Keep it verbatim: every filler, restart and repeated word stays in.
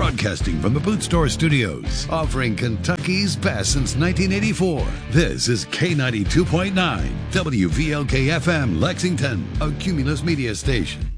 Broadcasting from the Boot Store Studios, offering Kentucky's best since nineteen eighty-four. This is K ninety-two point nine, W V L K F M, Lexington, a Cumulus media station.